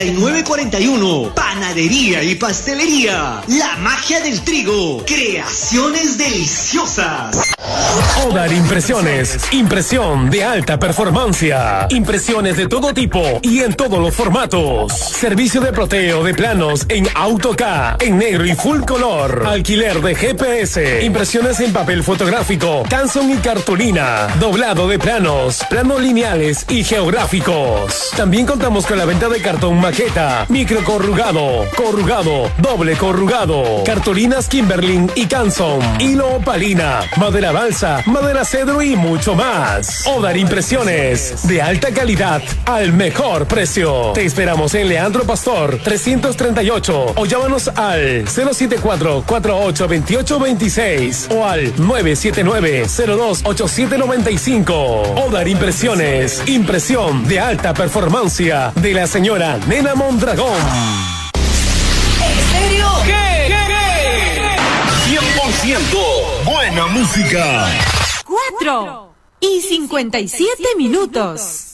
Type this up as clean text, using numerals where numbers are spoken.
941, Panadería y Pastelería, La Magia del Trigo, creaciones deliciosas. Odar Impresiones, impresión de alta performancia, impresiones de todo tipo y en todos los formatos, servicio de ploteo de planos en AutoCAD, en negro y full color, alquiler de GPS, impresiones en papel fotográfico, canson y cartulina, doblado de planos, planos lineales y geográficos. También contamos con la venta de cartón maqueta, micro corrugado, doble corrugado, cartulinas Kimberlin y Canson, hilo opalina, madera balsa, madera cedro y mucho más. Odar Impresiones, de alta calidad al mejor precio. Te esperamos en Leandro Pastor 338 o llámanos al 074-482826 o al 979-028795. Odar Impresiones, impresión de alta performancia de la señora Nena Mondragón. ¿En serio? ¿Qué? 100% buena música. 4:57 minutos.